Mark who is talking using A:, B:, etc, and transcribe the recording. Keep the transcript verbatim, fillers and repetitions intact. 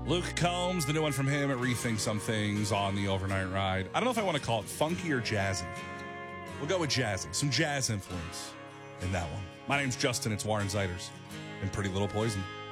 A: Luke Combs, the new one from him at Rethink Some Things on the Overnight Ride. I don't know if I want to call it funky or jazzy. We'll go with jazzy. Some jazz influence in that one. My name's Justin. It's Warren Zeiters and Pretty Little Poison.